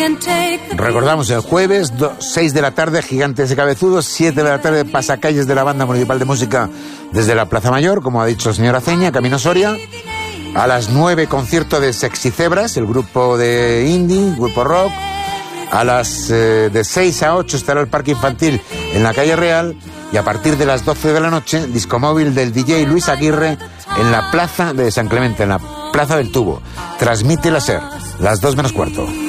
Recordamos el jueves, 6 de la tarde, Gigantes de Cabezudos, 7 de la tarde, pasacalles de la Banda Municipal de Música desde la Plaza Mayor, como ha dicho el señor Aceña, Camino Soria. A las 9, concierto de Sexy Zebras, el grupo de indie, grupo rock. A las de 6 a 8 estará el Parque Infantil en la Calle Real. Y a partir de las 12 de la noche, discomóvil del DJ Luis Aguirre en la Plaza de San Clemente, en la Plaza del Tubo. Transmite la SER, las 2 menos cuarto.